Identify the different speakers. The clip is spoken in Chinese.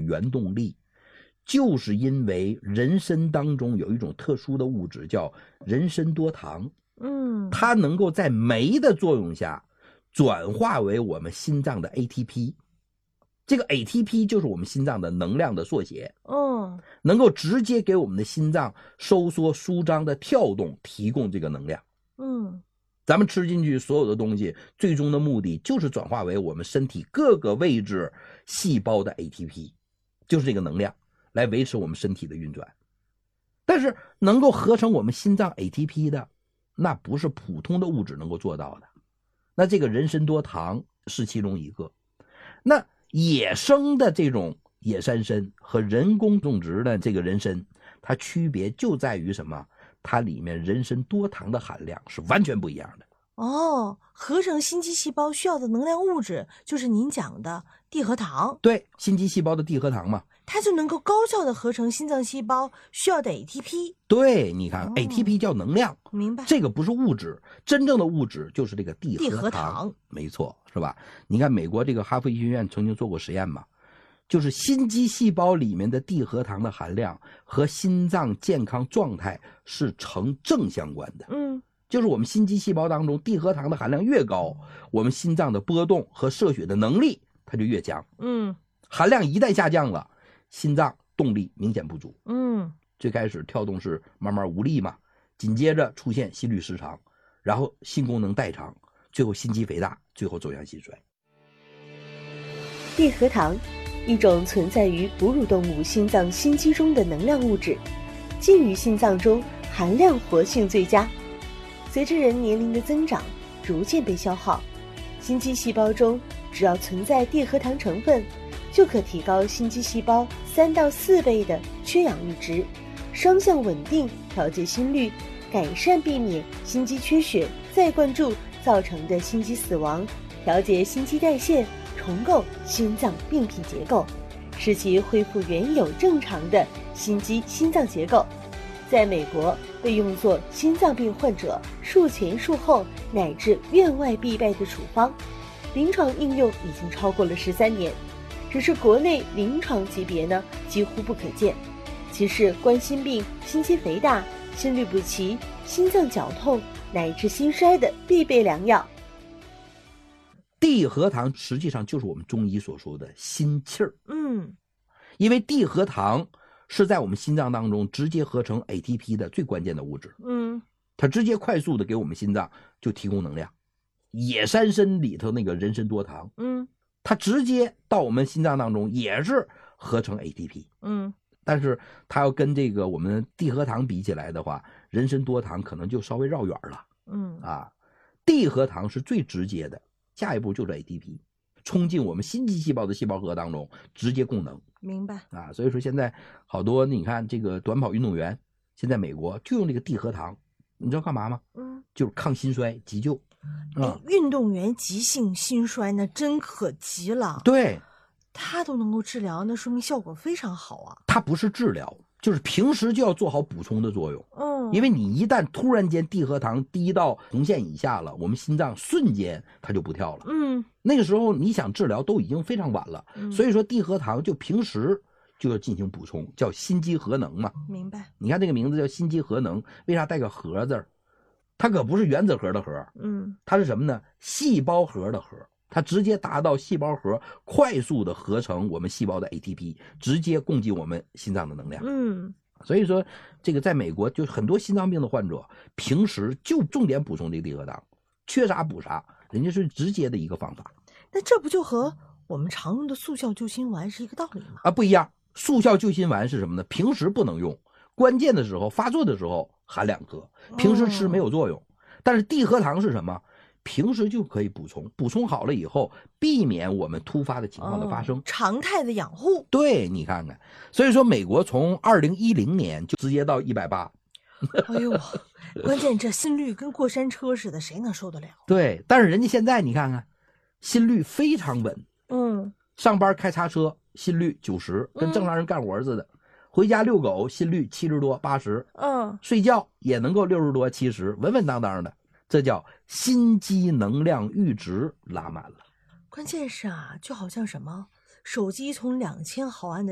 Speaker 1: 原动力，就是因为人参当中有一种特殊的物质叫人参多糖，它能够在酶的作用下转化为我们心脏的 ATP， 这个 ATP 就是我们心脏的能量的缩写，能够直接给我们的心脏收缩舒张的跳动提供这个能量。咱们吃进去所有的东西，最终的目的就是转化为我们身体各个位置细胞的 ATP， 就是这个能量来维持我们身体的运转。但是能够合成我们心脏 ATP 的，那不是普通的物质能够做到的。那这个人参多糖是其中一个。那野生的这种野山参和人工种植的这个人参，它区别就在于什么？它里面人参多糖的含量是完全不一样的。
Speaker 2: 合成心肌细胞需要的能量物质就是您讲的地核糖。
Speaker 1: 对，心肌细胞的地核糖嘛，
Speaker 2: 它就能够高效的合成心脏细胞需要的 ATP。
Speaker 1: 对，你看ATP 叫能量，
Speaker 2: 明白？
Speaker 1: 这个不是物质，真正的物质就是这个地核
Speaker 2: 糖，
Speaker 1: 没错，是吧？你看美国这个哈佛医学院曾经做过实验嘛，就是心肌细胞里面的地核糖的含量和心脏健康状态是成正相关的。就是我们心肌细胞当中地核糖的含量越高，我们心脏的波动和射血的能力它就越强。含量一旦下降了，心脏动力明显不足。最开始跳动是慢慢无力嘛，紧接着出现心律失常，然后心功能代偿，最后心肌肥大，最后走向心衰。
Speaker 3: 地核糖，一种存在于哺乳动物心脏心肌中的能量物质，浸于心脏中，含量活性最佳。随着人年龄的增长，逐渐被消耗。心肌细胞中只要存在地核糖成分，就可提高心肌细胞3到4倍的缺氧阈值，双向稳定调节心率，改善避免心肌缺血再灌注造成的心肌死亡，调节心肌代谢，重构心脏病变结构，使其恢复原有正常的心肌心脏结构。在美国被用作心脏病患者术前术后乃至院外必备的处方，临床应用已经超过了13年，只是国内临床级别呢几乎不可见。其是冠心病、心肌肥大、心律不齐、心脏绞痛乃至心衰的必备良药。
Speaker 1: 地核糖实际上就是我们中医所说的心气儿。因为地核糖是在我们心脏当中直接合成 ATP 的最关键的物质。它直接快速的给我们心脏就提供能量。野山参里头那个人参多糖，它直接到我们心脏当中也是合成 ATP。但是它要跟这个我们地核糖比起来的话，人参多糖可能就稍微绕远了。地核糖是最直接的，下一步就是 ATP， 冲进我们心肌细胞的细胞核当中，直接供能。
Speaker 2: 明白
Speaker 1: 所以说现在好多你看这个短跑运动员，现在美国就用这个地核糖，你知道干嘛吗？就是抗心衰急救。
Speaker 2: 运动员急性心衰那真可急了。
Speaker 1: 对，
Speaker 2: 他都能够治疗，那说明效果非常好啊。
Speaker 1: 它不是治疗，就是平时就要做好补充的作用。因为你一旦突然间地核糖低到红线以下了，我们心脏瞬间它就不跳了。那个时候你想治疗都已经非常晚了。所以说地核糖就平时就要进行补充，叫心肌核能嘛。
Speaker 2: 明白。
Speaker 1: 你看这个名字叫心肌核能，为啥带个核字？它可不是原子核的核，它是什么呢？细胞核的核。它直接达到细胞核快速的合成我们细胞的 ATP， 直接供给我们心脏的能量。所以说这个在美国就很多心脏病的患者平时就重点补充这个地核糖，缺啥补啥，人家是直接的一个方法。
Speaker 2: 那这不就和我们常用的速效救心丸是一个道理吗？
Speaker 1: 不一样。速效救心丸是什么呢？平时不能用，关键的时候发作的时候含2颗，平时吃没有作用。但是地核糖是什么？平时就可以补充，补充好了以后避免我们突发的情况的发生。
Speaker 2: 常态的养护。
Speaker 1: 对，你看看。所以说美国从2010年就直接到180。
Speaker 2: 哎呦，关键这心率跟过山车似的，谁能受得了？
Speaker 1: 对，但是人家现在你看看心率非常稳。上班开叉车心率90，跟正常人干活似的。回家遛狗心率70多80。睡觉也能够60多70，稳稳当当的。这叫心肌能量阈值拉满了。
Speaker 2: 关键是就好像什么手机从2000毫安的